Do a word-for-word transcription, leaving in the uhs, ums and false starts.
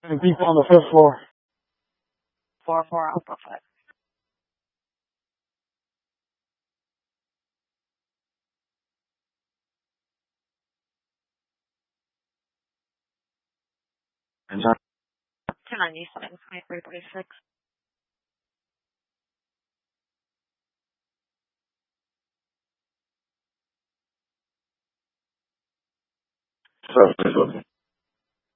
And people on the fifth floor. Four, four, Alpha five. two ninety-seven, twenty-three thirty-six. Sure.